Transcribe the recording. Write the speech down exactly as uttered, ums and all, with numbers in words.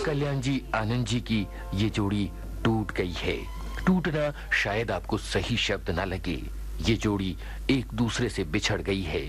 कल्याण जी, आनंद जी की ये जोड़ी टूट गई है। टूटना शायद आपको सही शब्द ना लगे, ये जोड़ी एक दूसरे से बिछड़ गई है।